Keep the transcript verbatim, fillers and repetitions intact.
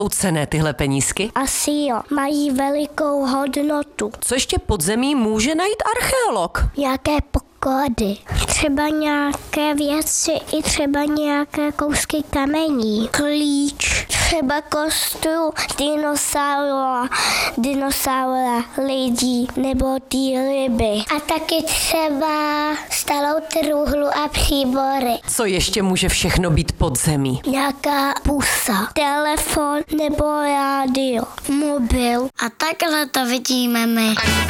ucenné tyhle penízky? Asi jo, mají velikou hodnotu. Co ještě pod zemí může najít archeolog? Jaké poklady? Třeba nějaké věci, i třeba nějaké kousky kamení. Klíč, třeba kostru dinosaura, dinosaura, lidí nebo ty ryby. A taky třeba starou truhlu a příbory. Co ještě může všechno být pod zemí? Nějaká pusa, telefon nebo rádio, mobil. A takhle to vidíme my.